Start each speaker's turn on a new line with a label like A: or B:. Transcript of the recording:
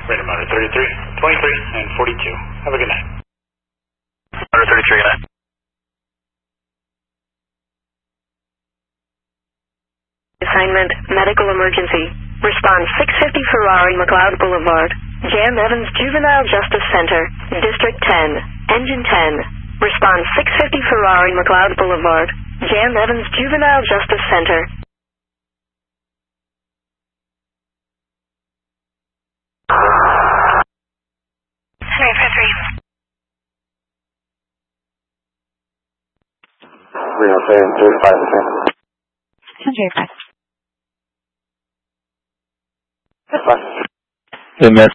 A: Radar monitor 33, 23, and 42. Have a good night.
B: Monitor 33, good night.
C: Assignment, medical emergency. Response 650 Ferrari McLeod Boulevard. Jan Evans Juvenile Justice Center. District 10. Engine 10. Response 650 Ferrari McLeod Boulevard. Jan Evans Juvenile Justice Center.
D: Reno 35.
E: Century 5.
D: That's fine.
F: Hey, Miss.